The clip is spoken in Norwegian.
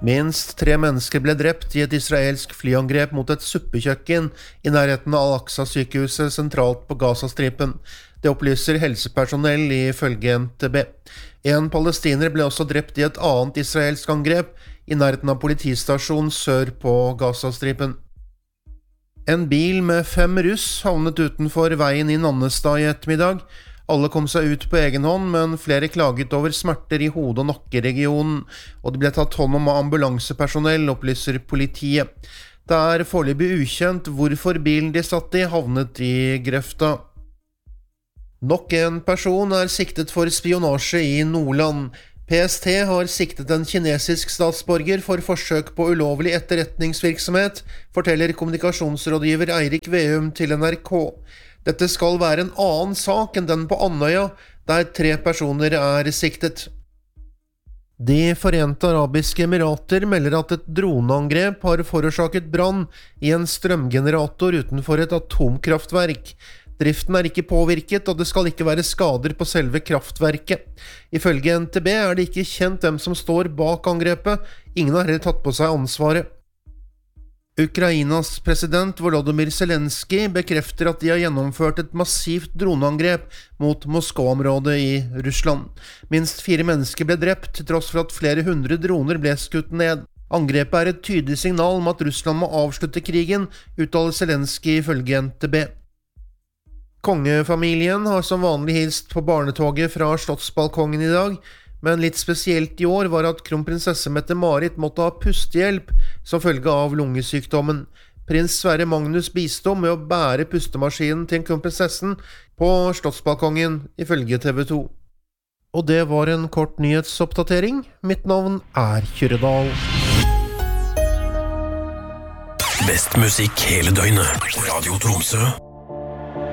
Minst 3 mennesker ble drept i et israelsk flyangrep mot et suppekjøkken i nærheten av Al-Aqsa-sykehuset sentralt på Gazastripen. Det opplyser helsepersonell ifølge NTB. En palestiner ble også drept i et annet israelsk angrep i nærheten av politistasjonen sør på Gazastripen. En bil med 5 russ havnet utenfor veien i Nannestad i ettermiddag. Alle kom seg ut på egen hånd, men flere klaget over smerter i hode- og nakkeregionen, og de ble tatt hånd om av ambulansepersonell, opplyser politiet. Det er foreløpig ukjent hvorfor bilen de satt i havnet i grøfta. Nok en person er siktet for spionasje i Nordland. PST har siktet en kinesisk statsborger for forsøk på ulovlig etterretningsvirksomhet, forteller kommunikasjonsrådgiver Eirik Veum til NRK. Dette skal være en annen sak enn den på Andøya, der 3 personer er siktet. De Forente Arabiske Emirater melder at et droneangrep har forårsaket brann i en strømgenerator utenfor et atomkraftverk. Driften er ikke påvirket, og det skal ikke være skader på selve kraftverket. Ifølge NTB er det ikke kjent hvem som står bak angrepet. Ingen har heller tatt på seg ansvaret. Ukrainas president Volodymyr Zelensky bekrefter at de har gjennomført et massivt droneangrep mot Moskva-området i Russland. Minst 4 mennesker ble drept, til tross for at flere 100 droner ble skutt ned. Angrepet er et tydelig signal om at Russland må avslutte krigen, uttaler Zelensky ifølge NTB. Kongefamilien har som vanlig hilst på barnetoget fra slottsbalkongen i dag, men litt spesielt i år var at kronprinsesse Mette-Marit måtte ha pustehjelp som følge av lungesykdommen. Prins Sverre Magnus bistod med å bære pustemaskinen til kronprinsessen på slottsbalkongen, ifølge TV 2. Og det var en kort nyhetsoppdatering. Mitt navn er Kyrredal. Best musikk hele døgnet. Radio Tromsø.